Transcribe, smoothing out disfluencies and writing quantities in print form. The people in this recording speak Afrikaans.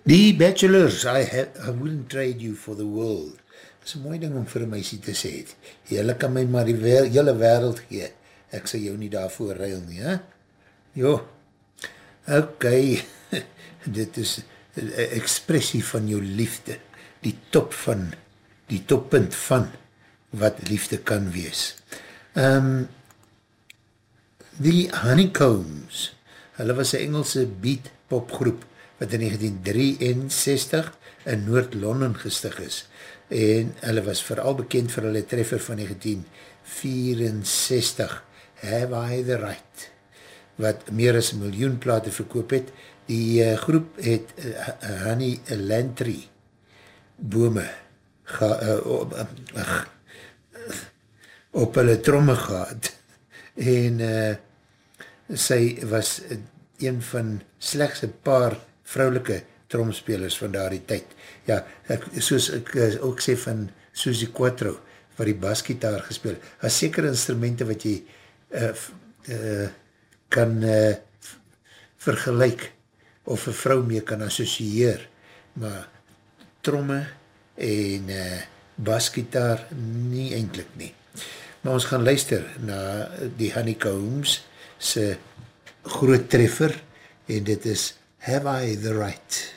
Die Bachelors, I wouldn't trade you for the world. Dat is een mooi ding om vir my te sê het. Julle kan my maar die hele wereld gee. Ek sal jou nie daarvoor ruil nie, hè? Jo, ok, dit is een expressie van jou liefde. Die toppunt van wat liefde kan wees. Die Honeycombs, hulle was een Engelse beat popgroep wat in 1963 in Noord-Londen gestig is. En hulle was vooral bekend vir hulle treffer van 1964, Have I the Right, wat meer as 1 miljoen plate verkoop het. Die groep het Honey Lantry bome op hulle tromme gehad en sy was een van slechts een paar vrouwelike tromspelers van daardie tyd. Ja, soos ek ook sê van Suzy Quattro, wat die basgitaar gespeel. As sekere instrumente wat jy kan vergelyk of een vrou mee kan associeer, maar tromme en basgitaar nie eindelijk nie. Maar ons gaan luister na die Honeycombs se groot treffer en dit is Have I the Right?